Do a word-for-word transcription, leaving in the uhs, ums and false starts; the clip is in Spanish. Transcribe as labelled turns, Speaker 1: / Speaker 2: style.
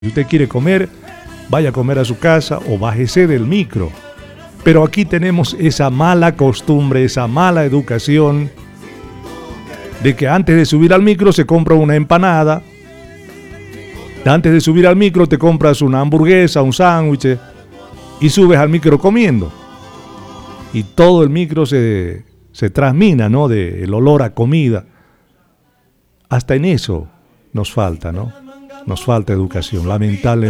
Speaker 1: Si usted quiere comer, vaya a comer a su casa o bájese del micro. Pero aquí tenemos esa mala costumbre, esa mala educación de que antes de subir al micro se compra una empanada, antes de subir al micro te compras una hamburguesa, un sándwich y subes al micro comiendo. Y todo el micro se, se transmina, ¿no? De el olor a comida. Hasta en eso nos falta, ¿no? Nos falta educación, lamentablemente.